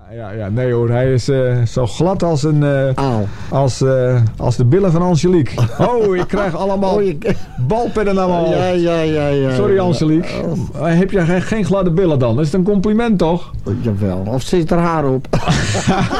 Ja, nee hoor, hij is zo glad als een... als de billen van Angelique. Oh, ik krijg allemaal balpennen naar mijn hoofd. Ja. Sorry Angelique. Heb je geen gladde billen dan? Dat is een compliment toch? Jawel, of zit er haar op?